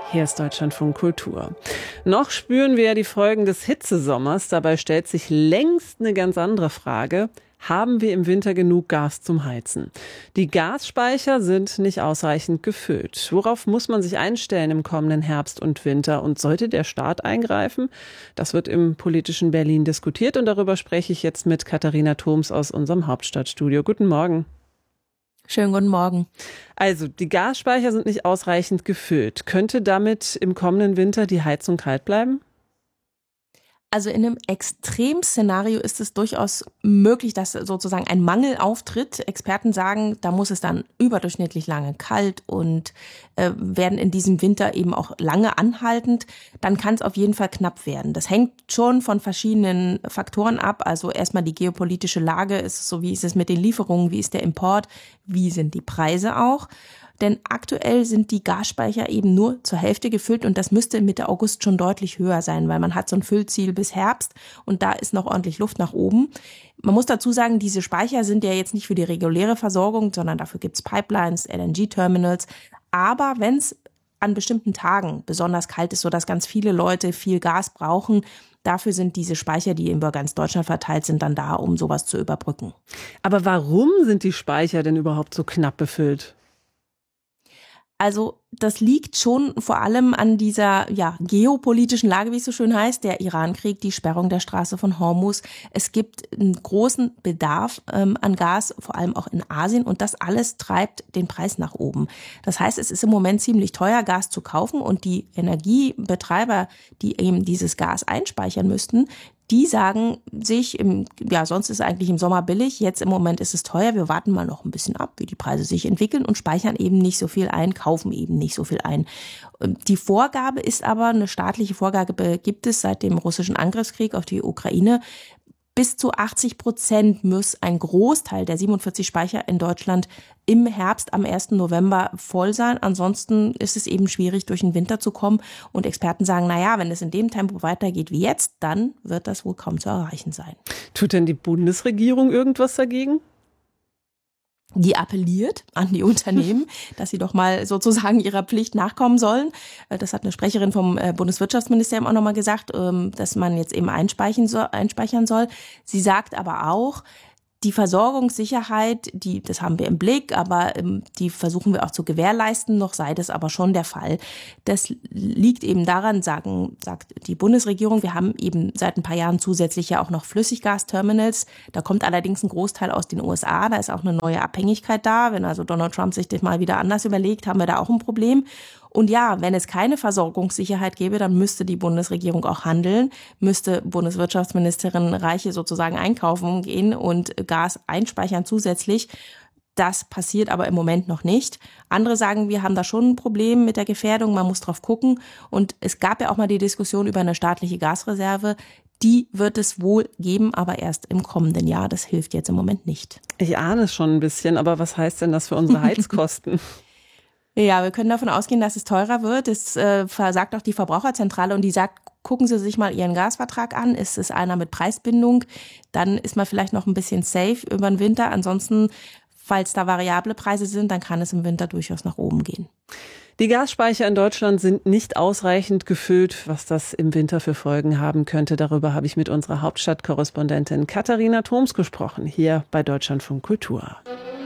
Hier ist Deutschlandfunk Kultur. Noch spüren wir ja die Folgen des Hitzesommers. Dabei stellt sich längst eine ganz andere Frage. Haben wir im Winter genug Gas zum Heizen? Die Gasspeicher sind nicht ausreichend gefüllt. Worauf muss man sich einstellen im kommenden Herbst und Winter? Und sollte der Staat eingreifen? Das wird im politischen Berlin diskutiert und darüber spreche ich jetzt mit Katharina Thoms aus unserem Hauptstadtstudio. Guten Morgen. Schönen guten Morgen. Also, die Gasspeicher sind nicht ausreichend gefüllt. Könnte damit im kommenden Winter die Heizung kalt bleiben? Also in einem Extremszenario ist es durchaus möglich, dass sozusagen ein Mangel auftritt. Experten sagen, da muss es dann überdurchschnittlich lange kalt und werden in diesem Winter eben auch lange anhaltend. Dann kann es auf jeden Fall knapp werden. Das hängt schon von verschiedenen Faktoren ab. Also erstmal die geopolitische Lage, wie ist es mit den Lieferungen, wie ist der Import, wie sind die Preise auch. Denn aktuell sind die Gasspeicher eben nur zur Hälfte gefüllt und das müsste Mitte August schon deutlich höher sein, weil man hat so ein Füllziel bis Herbst und da ist noch ordentlich Luft nach oben. Man muss dazu sagen, diese Speicher sind ja jetzt nicht für die reguläre Versorgung, sondern dafür gibt's Pipelines, LNG-Terminals. Aber wenn es an bestimmten Tagen besonders kalt ist, sodass ganz viele Leute viel Gas brauchen, dafür sind diese Speicher, die über ganz Deutschland verteilt sind, dann da, um sowas zu überbrücken. Aber warum sind die Speicher denn überhaupt so knapp befüllt? Also das liegt schon vor allem an dieser geopolitischen Lage, wie es so schön heißt, der Irankrieg, die Sperrung der Straße von Hormuz. Es gibt einen großen Bedarf an Gas, vor allem auch in Asien und das alles treibt den Preis nach oben. Das heißt, es ist im Moment ziemlich teuer, Gas zu kaufen und die Energiebetreiber, die eben dieses Gas einspeichern müssten, die sagen sich, sonst ist es eigentlich im Sommer billig, jetzt im Moment ist es teuer, wir warten mal noch ein bisschen ab, wie die Preise sich entwickeln und speichern eben nicht so viel ein, kaufen eben nicht so viel ein. Die Vorgabe ist aber, eine staatliche Vorgabe gibt es seit dem russischen Angriffskrieg auf die Ukraine, bis zu 80% muss ein Großteil der 47 Speicher in Deutschland im Herbst am 1. November voll sein. Ansonsten ist es eben schwierig, durch den Winter zu kommen. Und Experten sagen, wenn es in dem Tempo weitergeht wie jetzt, dann wird das wohl kaum zu erreichen sein. Tut denn die Bundesregierung irgendwas dagegen? Die appelliert an die Unternehmen, dass sie doch mal sozusagen ihrer Pflicht nachkommen sollen. Das hat eine Sprecherin vom Bundeswirtschaftsministerium auch nochmal gesagt, dass man jetzt eben einspeichern soll. Sie sagt aber auch, die Versorgungssicherheit, das haben wir im Blick, aber die versuchen wir auch zu gewährleisten, noch sei das aber schon der Fall. Das liegt eben daran, sagt die Bundesregierung, wir haben eben seit ein paar Jahren zusätzlich ja auch noch Flüssiggasterminals. Da kommt allerdings ein Großteil aus den USA, da ist auch eine neue Abhängigkeit da. Wenn also Donald Trump sich das mal wieder anders überlegt, haben wir da auch ein Problem. Und wenn es keine Versorgungssicherheit gäbe, dann müsste die Bundesregierung auch handeln, müsste Bundeswirtschaftsministerin Reiche sozusagen einkaufen gehen und Gas einspeichern zusätzlich. Das passiert aber im Moment noch nicht. Andere sagen, wir haben da schon ein Problem mit der Gefährdung, man muss drauf gucken. Und es gab ja auch mal die Diskussion über eine staatliche Gasreserve. Die wird es wohl geben, aber erst im kommenden Jahr. Das hilft jetzt im Moment nicht. Ich ahne es schon ein bisschen, aber was heißt denn das für unsere Heizkosten? Ja, wir können davon ausgehen, dass es teurer wird. Das sagt auch die Verbraucherzentrale und die sagt, gucken Sie sich mal Ihren Gasvertrag an. Ist es einer mit Preisbindung? Dann ist man vielleicht noch ein bisschen safe über den Winter. Ansonsten, falls da variable Preise sind, dann kann es im Winter durchaus nach oben gehen. Die Gasspeicher in Deutschland sind nicht ausreichend gefüllt. Was das im Winter für Folgen haben könnte, darüber habe ich mit unserer Hauptstadtkorrespondentin Katharina Thoms gesprochen, hier bei Deutschlandfunk Kultur.